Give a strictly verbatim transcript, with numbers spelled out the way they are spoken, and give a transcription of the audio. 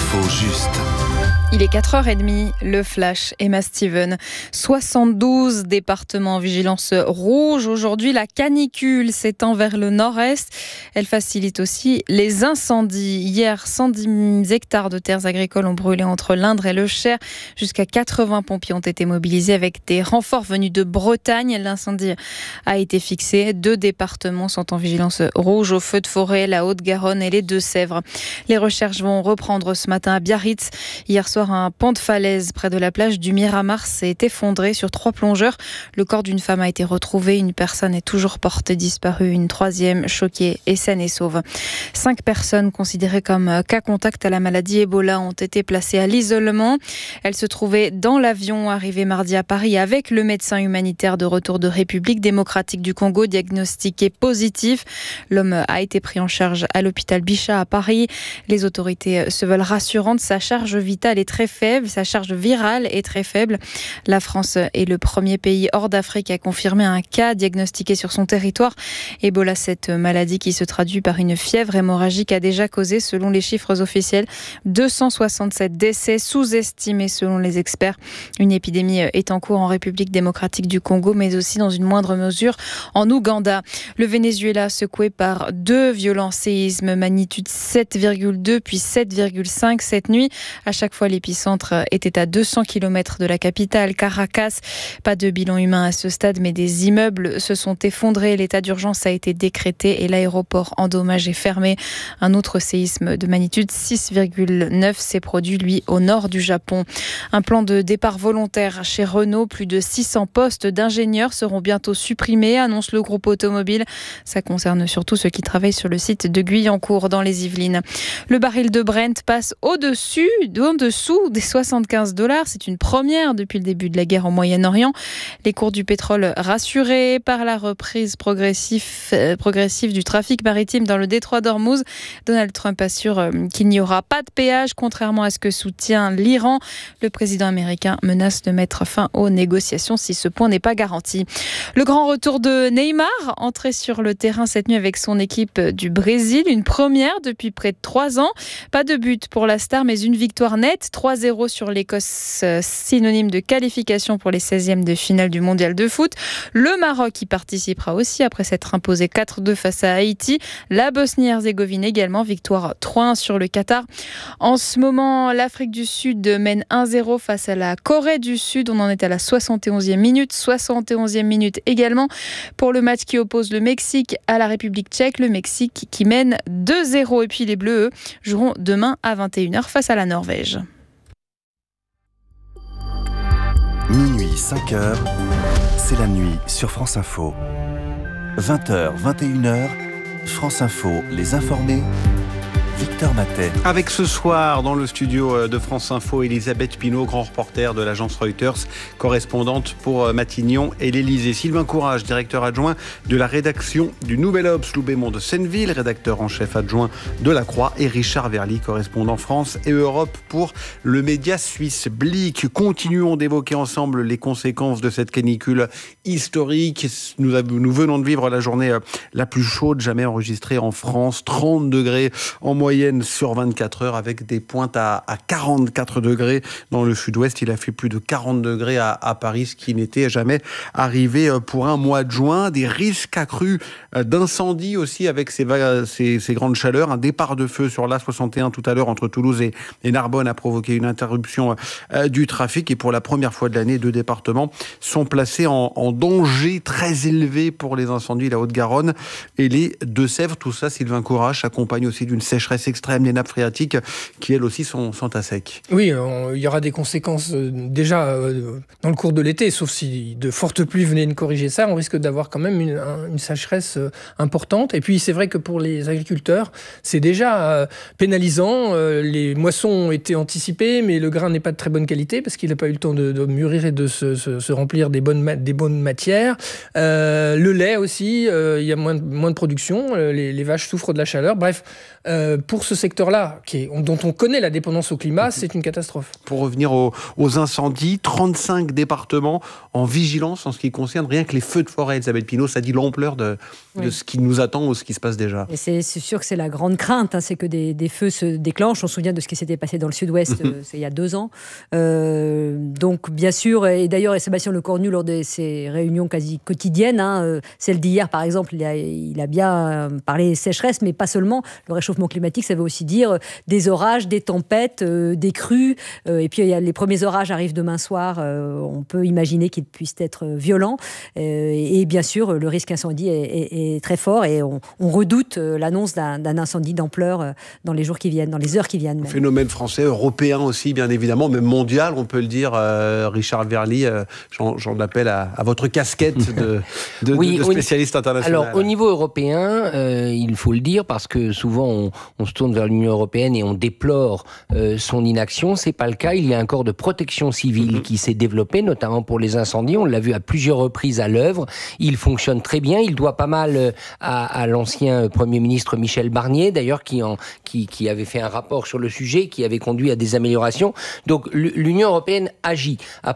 L'info juste. Il est quatre heures trente, le flash, Emma Steven. soixante-douze départements en vigilance rouge. Aujourd'hui, la canicule s'étend vers le nord-est. Elle facilite aussi les incendies. Hier, cent dix hectares de terres agricoles ont brûlé entre l'Indre et le Cher. Jusqu'à quatre-vingts pompiers ont été mobilisés avec des renforts venus de Bretagne. L'incendie a été fixé. Deux départements sont en vigilance rouge aux feux de forêt, la Haute-Garonne et les Deux-Sèvres. Les recherches vont reprendre ce matin à Biarritz. Hier soir, un pan de falaise près de la plage du Miramar s'est effondré sur trois plongeurs. Le corps d'une femme a été retrouvé. Une personne est toujours portée disparue. Une troisième choquée et saine et sauve. Cinq personnes considérées comme cas contact à la maladie Ebola ont été placées à l'isolement. Elles se trouvaient dans l'avion arrivé mardi à Paris avec le médecin humanitaire de retour de République démocratique du Congo, diagnostiqué positif. L'homme a été pris en charge à l'hôpital Bichat à Paris. Les autorités se veulent rassurantes. Sa charge vitale est très faible, sa charge virale est très faible. La France est le premier pays hors d'Afrique à confirmer un cas diagnostiqué sur son territoire. Ebola, cette maladie qui se traduit par une fièvre hémorragique, a déjà causé, selon les chiffres officiels, deux cent soixante-sept décès, sous-estimés selon les experts. Une épidémie est en cours en République démocratique du Congo, mais aussi dans une moindre mesure en Ouganda. Le Venezuela, secoué par deux violents séismes, magnitude sept virgule deux puis sept virgule cinq cette nuit. À chaque fois, l'épicentre était à deux cents kilomètres de la capitale, Caracas. Pas de bilan humain à ce stade, mais des immeubles se sont effondrés. L'état d'urgence a été décrété et l'aéroport endommagé fermé. Un autre séisme de magnitude six virgule neuf s'est produit, lui, au nord du Japon. Un plan de départ volontaire chez Renault. Plus de six cents postes d'ingénieurs seront bientôt supprimés, annonce le groupe automobile. Ça concerne surtout ceux qui travaillent sur le site de Guyancourt, dans les Yvelines. Le baril de Brent passe au-dessus, en dessous des soixante-quinze dollars. C'est une première depuis le début de la guerre au Moyen-Orient. Les cours du pétrole rassurés par la reprise progressive, euh, progressive du trafic maritime dans le détroit d'Ormuz. Donald Trump assure euh, qu'il n'y aura pas de péage, contrairement à ce que soutient l'Iran. Le président américain menace de mettre fin aux négociations si ce point n'est pas garanti. Le grand retour de Neymar, entré sur le terrain cette nuit avec son équipe du Brésil. Une première depuis près de trois ans. Pas de but pour la star, mais une victoire nette, trois zéro sur l'Écosse, synonyme de qualification pour les seizièmes de finale du mondial de foot. Le Maroc y participera aussi après s'être imposé quatre deux face à Haïti. La Bosnie-Herzégovine également, victoire trois un sur le Qatar. En ce moment, l'Afrique du Sud mène un zéro face à la Corée du Sud. On en est à la soixante et onzième minute. soixante et onzième minute également pour le match qui oppose le Mexique à la République tchèque. Le Mexique qui mène deux zéro. Et puis les Bleus, eux, joueront demain à vingt et une heures face à la Norvège. Minuit, cinq heures, c'est la nuit sur France Info. vingt heures, vingt et une heures, France Info, les informés. Victor Matet. Avec ce soir, dans le studio de France Info, Elisabeth Pinault, grand reporter de l'agence Reuters, correspondante pour Matignon et l'Élysée. Sylvain Courage, directeur adjoint de la rédaction du Nouvel Obs, Loubémont de Senneville, rédacteur en chef adjoint de La Croix, et Richard Verly, correspondant France et Europe pour le média suisse Blick. Continuons d'évoquer ensemble les conséquences de cette canicule historique. Nous, avons, nous venons de vivre la journée la plus chaude jamais enregistrée en France, trente degrés en moyenne. moyenne sur vingt-quatre heures, avec des pointes à, à quarante-quatre degrés dans le sud-ouest. Il a fait plus de quarante degrés à, à Paris, ce qui n'était jamais arrivé pour un mois de juin. Des risques accrus d'incendie aussi avec ces, ces, ces grandes chaleurs. Un départ de feu sur l'A soixante et un tout à l'heure entre Toulouse et, et Narbonne a provoqué une interruption euh, du trafic. Et pour la première fois de l'année, deux départements sont placés en, en danger très élevé pour les incendies, la Haute-Garonne et les Deux-Sèvres. Tout ça, Sylvain Courage, s'accompagne aussi d'une sécheresse extrême, les nappes phréatiques qui elles aussi sont, sont à sec. Oui, on, il y aura des conséquences euh, déjà euh, dans le cours de l'été, sauf si de fortes pluies venaient de corriger ça, on risque d'avoir quand même une, un, une sécheresse euh, importante. Et puis c'est vrai que pour les agriculteurs, c'est déjà euh, pénalisant. Euh, les moissons ont été anticipées, mais le grain n'est pas de très bonne qualité parce qu'il n'a pas eu le temps de, de mûrir et de se, se, se remplir des bonnes, des bonnes matières. Euh, le lait aussi, euh, il y a moins de, moins de production, les, les vaches souffrent de la chaleur. Bref, euh, pour ce secteur-là, qui est, dont on connaît la dépendance au climat, c'est une catastrophe. Pour revenir aux, aux incendies, trente-cinq départements en vigilance en ce qui concerne rien que les feux de forêt. Elisabeth Pinault, ça dit l'ampleur de, oui. de ce qui nous attend ou ce qui se passe déjà. Et c'est, c'est sûr que c'est la grande crainte, hein, c'est que des, des feux se déclenchent. On se souvient de ce qui s'était passé dans le sud-ouest euh, c'est il y a deux ans. Euh, donc bien sûr, et d'ailleurs Sébastien Lecornu, lors de ses réunions quasi quotidiennes, hein, euh, celle d'hier par exemple, il a, il a bien parlé sécheresse, mais pas seulement. Le réchauffement climatique, ça veut aussi dire des orages, des tempêtes, euh, des crues. Euh, et puis il y a, les premiers orages arrivent demain soir. Euh, on peut imaginer qu'ils puissent être violents. Euh, et, et bien sûr, le risque incendie est, est, est très fort. Et on, on redoute l'annonce d'un, d'un incendie d'ampleur dans les jours qui viennent, dans les heures qui viennent. Même. Phénomène français, européen aussi, bien évidemment, même mondial, on peut le dire. Euh, Richard Verly, euh, j'en, j'en appelle à, à votre casquette de, de, oui, de spécialiste international. Alors, au niveau européen, euh, il faut le dire, parce que souvent, on, on se tourne vers l'Union européenne et on déplore euh, son inaction. C'est pas le cas. Il y a un corps de protection civile mm-hmm. qui s'est développé, notamment pour les incendies. On l'a vu à plusieurs reprises à l'œuvre. Il fonctionne très bien. Il doit pas mal à, à l'ancien Premier ministre Michel Barnier, d'ailleurs, qui, en, qui, qui avait fait un rapport sur le sujet, qui avait conduit à des améliorations. Donc, l'Union européenne agit. Après,